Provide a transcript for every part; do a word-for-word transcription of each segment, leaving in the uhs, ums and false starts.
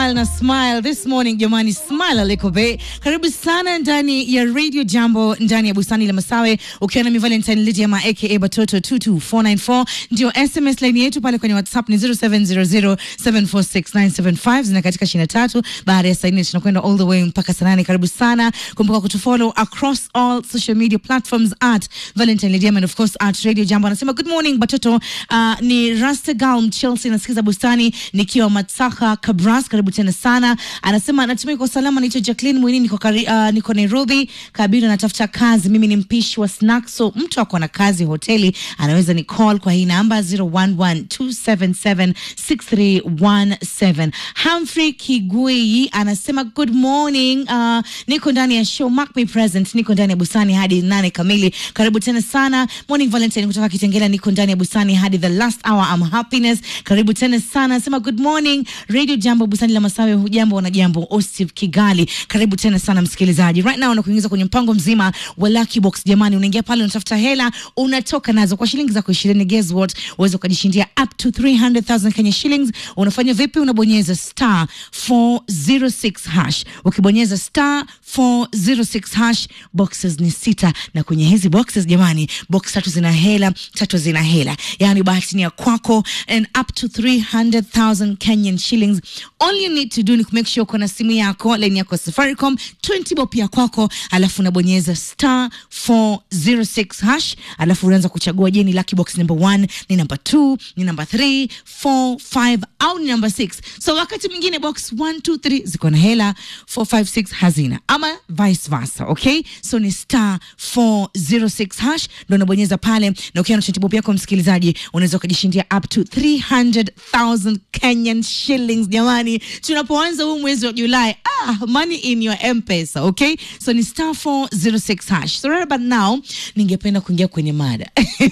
smile na smile this morning jamani, smile aliko be. Karibu sana ndani ya Radio Jambo, ndani ya Bustani la Masawe, ukiwa na mi Valentine Lydia aka Batoto two two four nine four. Ndio S M S line yetu pale kwenye WhatsApp ni zero seven zero zero seven four six nine seven five, zina katika ishirini na tatu. Baada ya saa nne tunakwenda all the way mpaka saa nane. Karibu sana, kumbuka kutufollow across all social media platforms at Valentine Lydia and of course at Radio Jambo. Anasema good morning Batoto, uh, ni Rastegal Chelsea, nasikiza Bustani nikiwa Matsaka Kabras, karibu tena sana. Anasema natumai kwa salama, naitwa Jacqueline Mwini, niko kari, uh, niko Nairobi. Kabira natafuta kazi, mimi ni mpishi wa snacks, so mtu ako na kazi hoteli anaweza ni call kwa hii namba zero one one two seven seven six three one seven. Humphrey Kigui anasema good morning, uh, niko ndani ya show, mark me present, niko ndani ya Bustani hadi nane kamili, karibu tena sana. Morning Valentine kutoka Kitengela, niko ndani ya Bustani hadi the last hour, I'm happiness, karibu tena sana. Anasema good morning Radio Jambo, Bustani la Masawe, hujambo wana Jambo, Osif Kigali, karibu tena sana msikilizaji. Right now unakuingiza kwenye mpango mzima wa Lucky Box jamani, unaingia pale unatafuta hela, unatoka nazo kwa shilingi zako ishirini. Guess what, uweze kujishindia up to three hundred thousand Kenya shillings. Unafanya vipi? Unabonyeza star four zero six hash. Ukibonyeza star four zero six hash, boxes ni sita, na kwenye hizi boxes jamani, box tatu zina hela, tatu zina hela, yani bahati ni ya kwako, and up to three hundred thousand Kenyan shillings. All you need to do ni make sure uko na simu yako, line yako Safaricom, twenty bob ya kwako, alafu unabonyeza star four zero six hash, alafu unaanza kuchagua je ni Lucky Box number one, ni number two, ni number three, four, five au ni number six. So wakati mwingine box one, two, three ziko na hela, four, five, six hazina, ama vice versa, okay? So ni star four zero six hash ndio unabonyeza pale, na ukiwa na twenty bob yako msikilizaji, unaweza kujishindia up to three hundred thousand Kenyan shillings jamani. Tunapoanza huu mwezi wa Julai, ah, money in your M-Pesa, okay? So ni star four zero six hash. So right about now ningependa kuingia kwenye mada.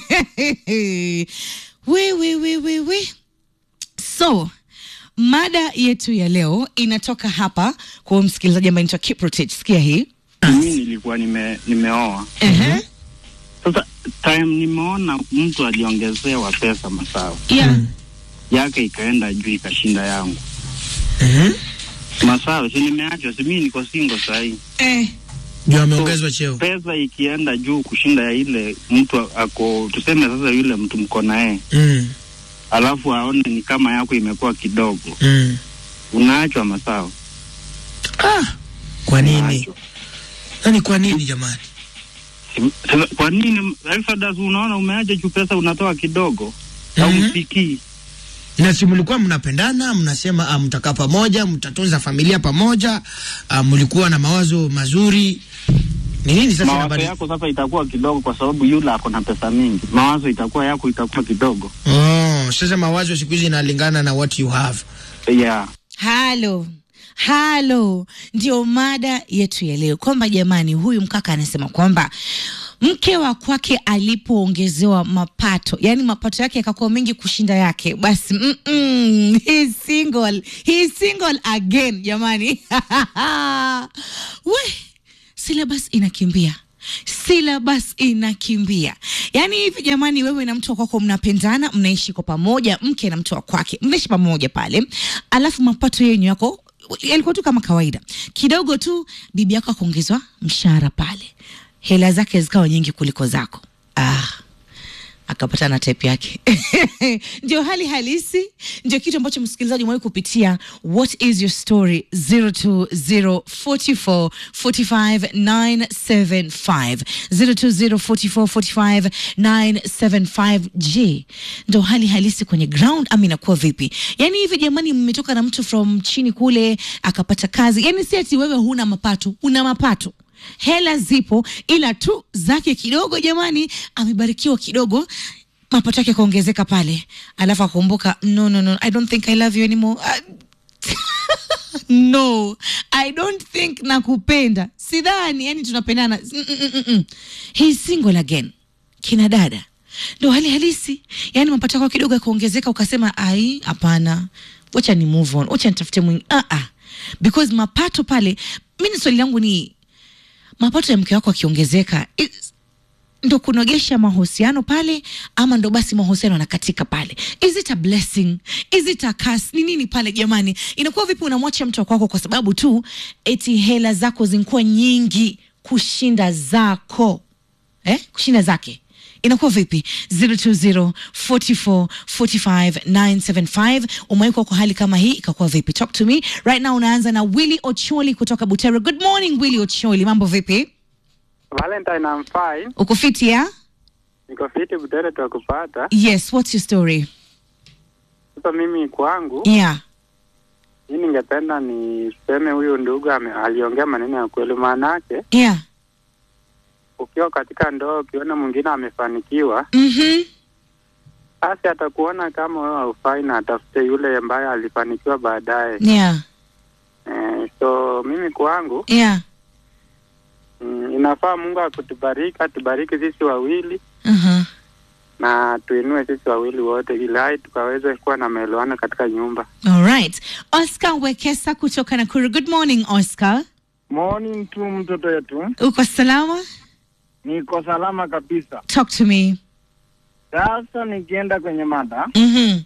we we we we we. So mada yetu ya leo inatoka hapa kwa msikilizaji ambaye anaitwa Kiprotich. Sikia hii. Mimi nilikuwa nime nimeoa. Eh. Uh-huh. Sasa time nimeona mtu aliongezewa pesa Masawe. Yeah. Mm. Yake ikaenda juu ikashinda yangu. Eh. Uh-huh. Masawe, si nimeacha, si mimi niko single sasa hivi. Eh. Ndio ameongezwa cheo. Pesa ikienda juu kushinda ya ile mtu ako, tuseme sasa yule mtu mko naye. Mm. Alafu aone ni kama yako imekuwa kidogo. Mm. Unaachwa Masawe. Ah, kwa nini? Nani kwa nini jamani? Sasa kwa nini Alfadas unaona umeacha juu pesa unatoa kidogo? Au Mm-hmm. mpiki? Na si mlikuwa mnapendana, mnasema ah, mtakaa pamoja, mtatunza familia pamoja, ah, mlikuwa na mawazo mazuri. Ni nini sasa mawazo inabadi? yako sasa itakuwa kidogo kwa sababu yule ako na pesa mingi. Mawazo itakuwa yako itakuwa kidogo. Oh, sasa mawazo siku hizi inalingana na what you have. Yeah. Halo. Halo, ndio mada yetu ya leo, kwamba jamani, huyu mkaka anasema kwamba mke wa kwake alipoongezewa mapato, yani mapato yake yakakuwa mengi kushinda yake, basi mm -mm, he is single, he is single again jamani. We, syllabus inakimbia. Syllabus inakimbia. Yani hivi jamani, wewe na mtu wa kwako mnapendana, mnaishi kwa pamoja, mke na mtu wa kwake mnaishi pamoja pale, alafu mapato yenu yako yalikuwa tu kama kawaida, kidogo tu bibi yako akaongezwa mshahara pale, hela zake zikawa nyingi kuliko zako. Ah, akapata na type yake. Ndio hali halisi, ndio kitu ambacho msikilizaji mwawe kupitia. What is your story? zero two zero four four four five nine seven five zero two zero four four four five nine seven five. Je, ndio hali halisi kwenye ground ama inakuwa vipi? Yani hivi jamani, mmetoka na mtu from chini kule akapata kazi, yani si ati wewe huna mapato, una mapato, hela zipo, ila tu zake kidogo jamani, amebarikiwa kidogo, mapato yake kaongezeka pale, alafu akumbuka no no no I don't think I love you anymore. Uh, no I don't think nakupenda, sidhani yani tunapendana. mm -mm -mm -mm. He's single again. Kina dada, ndio hali halisi, yani mapato yako kidogo kaongezeka, ukasema ai hapana, wacha ni move on, wacha nitafute mwingine. ah ah because mapato pale, mimi swali langu ni mapato ya mke wako akiongezeka, ndo kunogesha mahusiano pale, ama ndo basi mahusiano yanakatika pale? Is it a blessing? Is it a curse? Ni nini pale jamani? Inakuwa vipi unamwacha mtu wako kwa sababu tu eti hela zako zinakuwa nyingi kushinda zako? Eh? Kushinda zake. Inakuwa vipi? zero two zero four four four five nine seven five. Umeikuwa kwa hali kama hii, ikakuwa vipi? Talk to me. Right now unaanza na Willy Ocholi kutoka Butere. Good morning Willy Ocholi. Mambo vipi? Valentine, I'm fine. Uko fiti ya? Niko fiti Butere tukupata. Yes, what's your story? Sasa mimi kwangu, Yeah. mimi ningependa niseme huyu ndugu aliongea maneno ya kweli, maana yake Yeah. ukiwa katika ndoa ukiona mwingine amefanikiwa, Mhm. basi atakuona kama wewe haufai na atafute yule ambaye alifanikiwa baadaye. Yeah. Eh, so mimi kwangu, Yeah. mm, inafaa Mungu akutubariki, atubariki sisi wawili. Uh-huh. Na tuinue sisi wawili wote ili hai tukaweze kuwa na maelewano katika nyumba. All right. Oscar Wekesa kutoka Nakuru. Good morning Oscar. Morning tu mtoto yetu. Uko salama? Niko salama kabisa. Talk to me. Sasa nikienda kwenye mada, Mhm.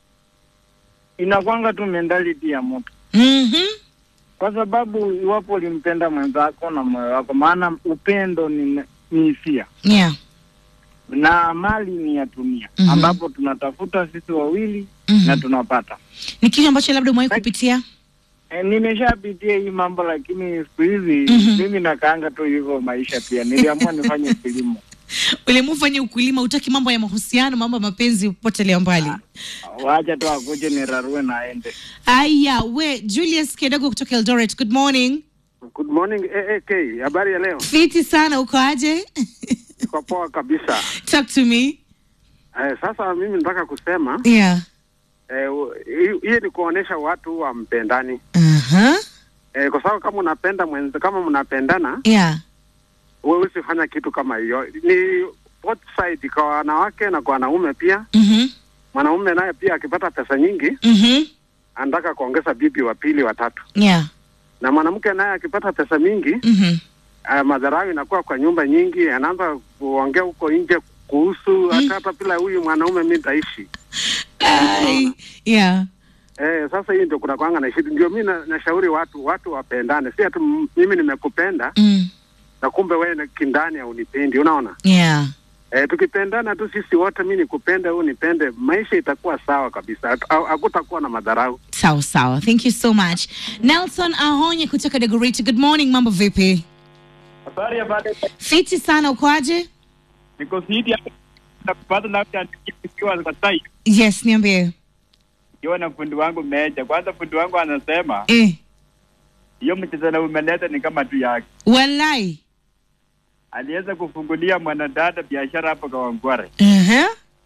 inakwanga tu mentality ya mtu. Mhm. Kwa sababu iwapo ulimpenda mwenzako na moyo wako, maana upendo ni ni hisia. Yeah. Na mali ni ya dunia, Mhm. ambapo tunatafuta sisi wawili Mhm. na tunapata. Ni kitu ambacho labda umewahi kupitia? E, nimeshapitia hii mambo, lakini siku hizi Mhm. mimi nakaanga tu hivyo maisha pia. Niliamua nifanye kilimo. Ulimufanya ukulima, utaki mambo ya mahusiano, mambo ya mapenzi upotelea mbali. Wacha tu akuje nirarue na aende. Aya, we Julius Kedogo kutoka Eldoret. Good morning. Good morning A A K. Habari ya leo? Fiti sana, uko aje? Niko poa kabisa. Talk to me. Eh, sasa mimi nataka kusema Yeah. eh, hii ni kuonesha watu wa mpendani. Uh-huh. Eh, kwa sababu kama unapenda mwenzi, kama mnapendana, Yeah. wewe usifanya kitu kama hiyo. Ni both side, kwa wanawake na kwa wanaume pia. Mhm. Mwanaume naye pia akipata pesa nyingi, Mhm. anataka kuongeza bibi wa pili wa tatu. Yeah. Na mwanamke naye akipata pesa mingi, Mhm. uh, madharau inakuwa kwa nyumba nyingi, anaanza kuongea huko nje kuhusu Mm. hata bila huyu mwanaume mimi nitaishi. Ai. Yeah. Eh, sasa hii ndio kuna kwanga na shida. Ndio mimi na, nashauri watu watu wapendane. Si atu mimi nimekupenda Mm. na kumbe wewe kindani haunipendi, unaona? Yeah. Eh, tukipendana tu sisi wote, mimi nikupende wewe unipende, maisha itakuwa sawa kabisa. Hakutakuwa na madharau. Sawa sawa. Thank you so much. Nelson Ahonye kutoka Dagoretti. Good morning, mambo vipi? Habari ya baada. Fiti sana, uko aje? Niko fiti hapa na kupata labda nikiwa kwa site. Yes, niambie. Nikiwa na fundi wangu meja. Kwanza fundi wangu anasema Eh. hiyo mchezo na umeleta ni kama tu yake. Wallahi. Aliweza kufungulia mwanadada biashara hapo kwa Wangware. Uh-huh.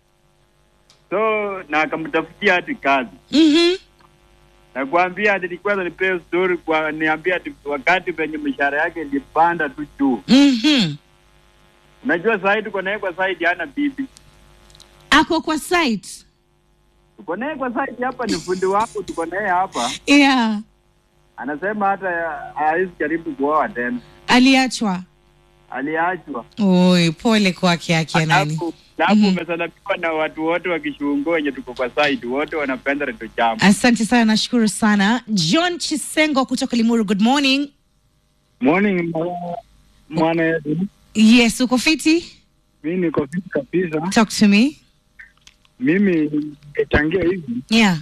So na akamtafutia hadi kazi. Mhm. Na kuambia nilikuwa nipewe story kwa niambia wakati penye mishahara yake ilipanda tu juu. Mhm. Unajua sasa tuko naye kwa side hana bibi. Ako kwa site. Tuko naye kwa side hapa, ni fundi wangu, tuko naye hapa. Yeah. Anasema hata hawezi karibu kuoa tena. Aliachwa. Aliachwa. Oi, pole kwake yake ya nani. Hapo Mhm. umesalamiwa na watu wote wa Kishungo wenye tuko kwa side, wote wanapenda Redio Jambo. Asante sana, nashukuru sana. John Chisengo kutoka Limuru. Good morning. Morning mwana. Yes, uko fiti? Mimi niko fiti kabisa. Talk to me. Mimi echangia hivi. Yeah.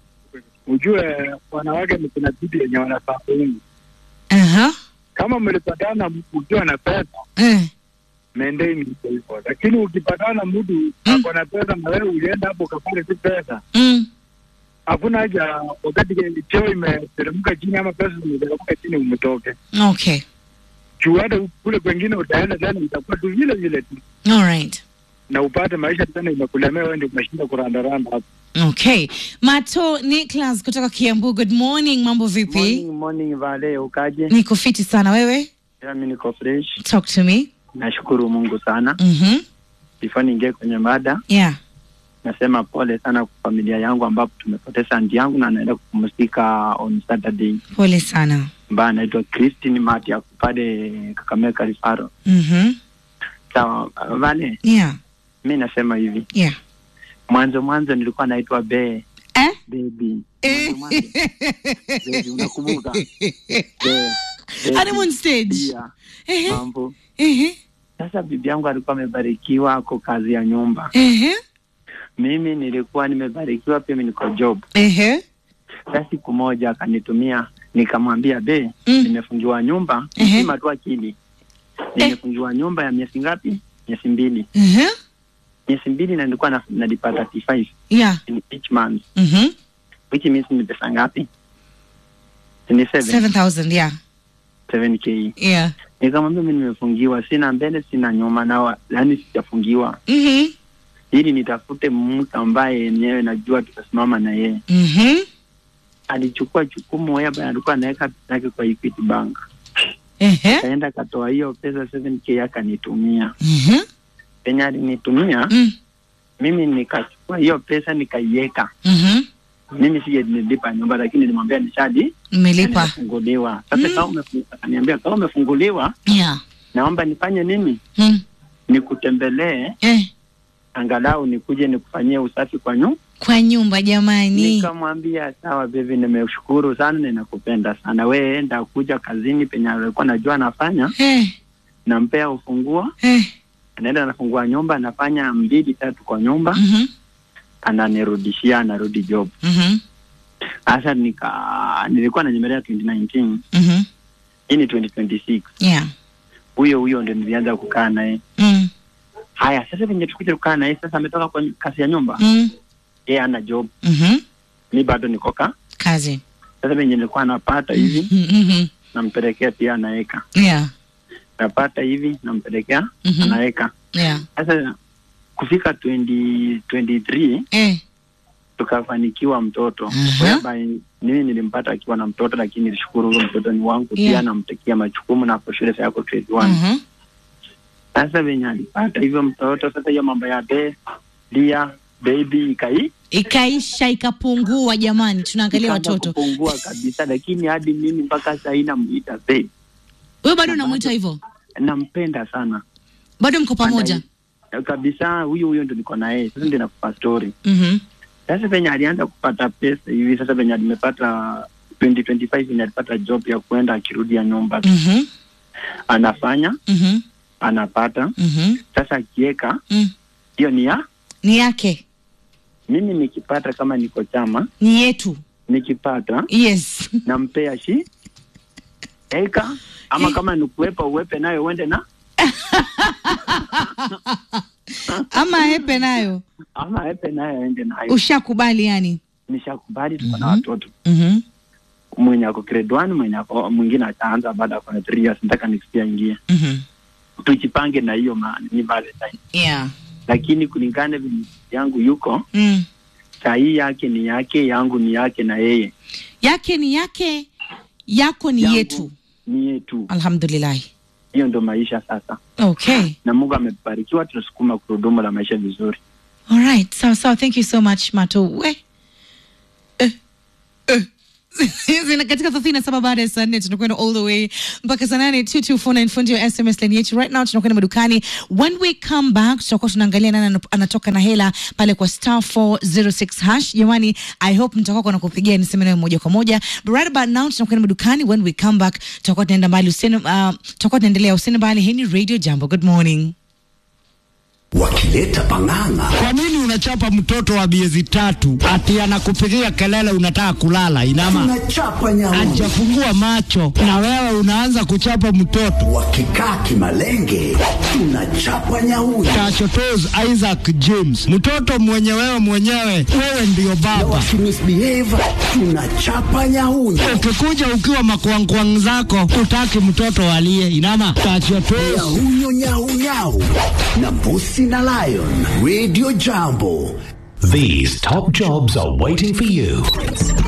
Ujue wanawake ni kuna bibi yenye wanafaa wengi. Uh-huh. Kama mlipatana ukiwa na pesa, Eh. mendeni hivyo hivyo. Lakini ukipatana mtu ako na pesa na wewe ulienda hapo ukapata tu pesa, Mm. hakuna haja wakati cheo imeteremka chini ama pesa imeteremka chini umetoke. Okay. Juu hata kule kwengine utaenda tena itakuwa tu vile vile tu. All right. Na upate maisha tena imekulemea wewe ndio unashinda kurandaranda hapo. Okay. Mato Nicholas kutoka Kiambu. Good morning, mambo vipi? Morning, morning Vale, ukaje? Niko fiti sana, wewe? Mimi niko fresh. Talk to me. Nashukuru Mungu sana. Mhm. Before ningie kwenye mada, Yeah. nasema pole sana kwa familia yangu ambapo tumepoteza aunti yangu na anaenda kupumzika on Saturday. Pole sana. Ambaye anaitwa Christine Mati ya pale Kakamega Rifaro. Mhm. Sawa, uh, Vane. Yeah. Mimi nasema hivi. Yeah. Mwanzo mwanzo nilikuwa naitwa Be. Eh? Baby. Eh. Mwanzo mwanzo. Baby, unakumbuka? Be. Honeymoon stage. Yeah. Eh. Mambo. Eh. Sasa bibi yangu alikuwa amebarikiwa kwa kazi ya nyumba. Eh. Mimi nilikuwa nimebarikiwa pia, mimi niko job. Eh. Sasa siku moja akanitumia, nikamwambia Be, Mm. nimefungiwa nyumba, Ehe. sima tu akili. Nimefungiwa nyumba ya miezi ngapi? Miezi mbili. Eh. Miezi mbili na nilikuwa na nalipa thirty-five Yeah. in each month. Mhm. Which means ni pesa ngapi? Ni seven. seven thousand, yeah. seven K. Yeah. Nikamwambia mimi nimefungiwa, sina mbele sina nyuma, na yani sijafungiwa. Mhm. Ili nitafute mtu ambaye yenyewe najua tutasimama na yeye. Mhm. Alichukua jukumu, yeye bado alikuwa anaweka pesa yake kwa Equity Bank. Eh. Kaenda katoa hiyo pesa seven K akanitumia. Mhm. Penye alinitumia, Mm. mimi nikachukua hiyo pesa nikaiweka. Mhm. Mimi sije nilipa nyumba, lakini nilimwambia nishadi Umelipa. nimefunguliwa. Sasa Mm. kama umefunguliwa, akaniambia kama umefunguliwa, Yeah. naomba nifanye nini? Mm. Nikutembelee, Eh. angalau nikuje nikufanyie usafi kwa nyumba. Kwa nyumba jamani. Nikamwambia sawa baby, nimeshukuru sana, ninakupenda sana. Wewe enda kuja kazini penye alikuwa najua nafanya, Eh. nampea ufunguo, Eh. anaenda anafungua nyumba, anafanya mbili tatu kwa nyumba, Mhm. ananirudishia, anarudi job. Mhm. Sasa nika nilikuwa nanyemelea twenty nineteen, Mhm. hii ni twenty twenty-six. Yeah. Huyo huyo ndio nilianza kukaa naye. Mm. Haya, sasa venye tukuje kukaa naye, sasa ametoka kwa kazi ya nyumba, Mm. yeye ana job, Mhm. mimi bado niko ka Kazi. sasa venye nilikuwa napata hivi, Mhm. nampelekea pia anaweka, Yeah. napata hivi nampelekea Mhm. anaweka. Yeah. Sasa kufika twenty twenty-three Eh. tukafanikiwa mtoto. Uh-huh. Whereby mimi nilimpata akiwa na mtoto, lakini nilishukuru huyo mtoto ni wangu. Yeah. Pia namtekia majukumu na kwa shule yako grade one. Mhm. Sasa venye alipata hivyo mtoto, sasa hiyo mambo ya be dia baby ikai Ikaisha ikapungua jamani, tunaangalia ikaanza watoto. kupungua kabisa, lakini hadi mimi mpaka sasa namuita babe. Wewe bado unamuita hivyo? Nampenda sana. Bado mko pamoja? Ana- kabisa, huyo huyo ndio niko na yeye. Sasa ndio nakupa story. Mhm. Sasa venye alianza kupata pesa hivi, sasa venye alimepata twenty twenty-five, venye alipata job ya kwenda akirudi ya nyumba, Mhm. anafanya Mhm. anapata. Mhm. Sasa akiweka Mm. hiyo ni ya Ni yake. mimi, nikipata kama niko chama, Ni yetu. nikipata Yes. nampea shi eka, ama kama nikuwepa uwepe nayo uende na Ama hepe nayo. ama epe nayo aende nayo. Ushakubali yani. Nishakubali, tuko na watoto, Mhm. mwenye ako grade one, mwenye ako mwingine ataanza baada ya kuna three years, nataka niksikia ingie. Mhm. Tujipange na hiyo ma ni Valentine, Yeah. lakini kulingana vile yangu yuko Mm. sahi, yake ni yake, yangu ni yake, na yeye Yake ni yake, yako ni yangu yetu. ni yetu. Alhamdulillah. Hiyo ndo maisha sasa, Okay. na Mungu amebarikiwa, tunasukuma gurudumu la maisha vizuri. All right. So so thank you so much Mato. We. Eh. Eh. Zina katika thelathini na saba baada ya saa nne tunakwenda all the way mpaka saa nane. Two two four nine fundi ya S M S line yetu right now. Tunakwenda madukani. When we come back tutakuwa tunaangalia nani anatoka na hela pale kwa star four zero six hash. Jamani, I hope mtakuwa kuna kupigia niseme nayo moja kwa moja. But right about now tunakwenda madukani. When we come back tutakuwa tunaenda mbali useni, uh, tutakuwa tunaendelea useni mbali. Hii ni Radio Jambo. Good morning. Wakileta pang'ang'a. Kwa nini unachapa mtoto wa miezi tatu ati anakupigia kelele unataka kulala? Inama Tunachapa nyauni. hajafungua macho na wewe unaanza kuchapa mtoto. Wakikaa kimalenge, tunachapa nyauni. Tachotos Isaac James, mtoto mwenye wewe mwenyewe, wewe ndio Na baba. wakimisbehave, tunachapa nyauni. Ukikuja ukiwa makwangkwang zako, utaki mtoto alie. Inama tachotos. Nyahunyo nyau nyau. Na Mbusi na Lion. Radio Jambo. These top jobs are waiting for you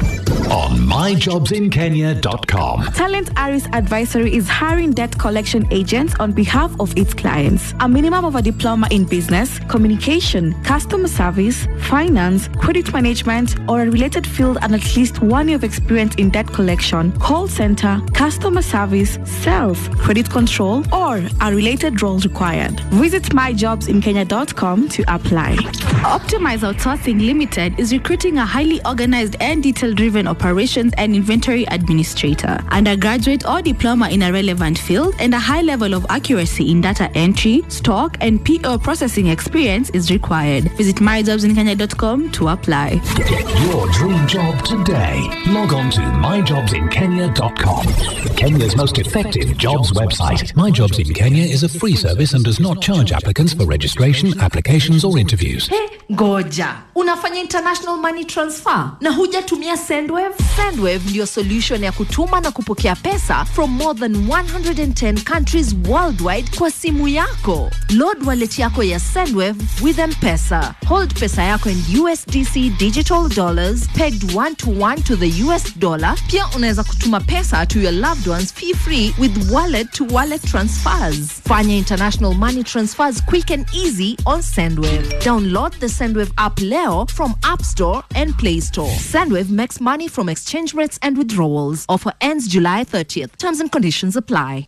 on my jobs in kenya dot com. Talent Aris Advisory is hiring debt collection agents on behalf of its clients. A minimum of a diploma in business, communication, customer service, finance, credit management, or a related field, and at least one year of experience in debt collection, call center, customer service, sales, credit control, or a related role required. Visit my jobs in kenya dot com to apply. Optimize Outsourcing Limited is recruiting a highly organized and detail-driven operations and inventory administrator, undergraduate or diploma in a relevant field, and a high level of accuracy in data entry, stock, and P O processing experience is required. Visit my jobs in kenya dot com to apply. Get your dream job today. Log on to my jobs in kenya dot com. Kenya's most effective jobs website. My Jobs in Kenya is a free service and does not charge applicants for registration, applications, or interviews. Hey, goja. Unafanya international money transfer na hujatumia Sendwave? Sendwave ndio solution ya kutuma na kupokea pesa from more than one hundred ten countries worldwide kwa simu yako. Load wallet yako ya Sendwave with M-Pesa. Hold pesa yako in U S D C digital dollars pegged one to one to the U S dollar. Pia unaweza kutuma pesa to your loved ones fee-free with wallet to wallet transfers. Fanya international money transfers quick and easy on Sendwave. Download the Sendwave app leo from App Store and Play Store. Sendwave makes money from exchange rates and withdrawals. Offer ends July thirtieth. Terms and conditions apply.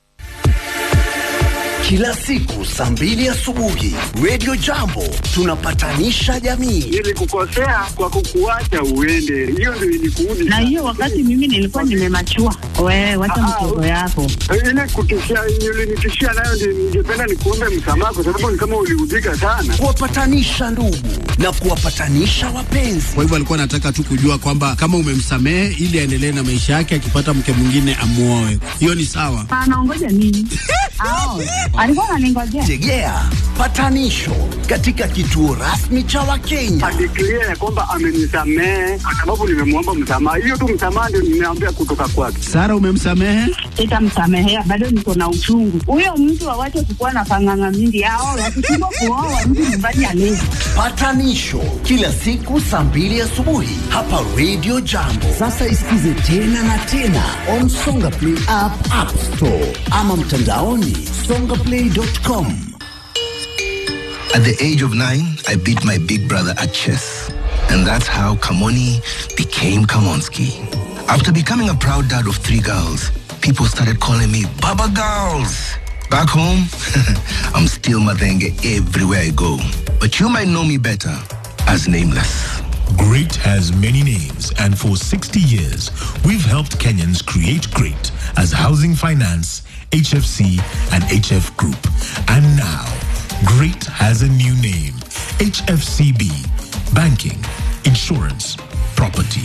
Kila siku saa mbili asubuhi Radio Jambo tunapatanisha jamii. Nilikukosea kwa kukuacha uende. Hiyo ndio ilikuudi. Na hiyo wakati mimi nilikuwa nimemachua. Wewe wacha mtoto yako. Ile kutishia ulinitishia nayo ndio ningependa nikuombe msamaha kwa sababu ni kama uliudhika sana. Kuwapatanisha ndugu na kuwapatanisha wapenzi. Kwa hivyo alikuwa anataka tu kujua kwamba kama umemsamehe ili aendelee na maisha yake, akipata mke mwingine amuoe. Hiyo ni sawa. Anaongoja nini? Ao. Alikuwa ananingojea. Tegea patanisho katika kituo rasmi cha Wakenya. Adeclare ya kwamba amenisamehe kwa sababu nimemwomba msamaha. Hiyo tu msamaha ndio nimeambia kutoka kwake. Sara, umemsamehe? Sitamsamehea, bado niko na uchungu. Huyo mtu awache kukuwa na panganga mingi. Hao wakisema kuoa mtu nyumbani alezi. Patanisho kila siku saa mbili asubuhi hapa Radio Jambo. Sasa isikize tena na tena on Songa Play app, App Store ama mtandaoni songa play dot com. At the age of nine, I beat my big brother at chess. And that's how Kamoni became Kamonski. After becoming a proud dad of three girls, people started calling me Baba Girls. Back home, I'm still Madenge everywhere I go. But you might know me better as Nameless. Great has many names, and for sixty years, we've helped Kenyans create great as Housing Finance, H F C, and H F Group. And now, great has a new name, H F C B, Banking, Insurance, Property.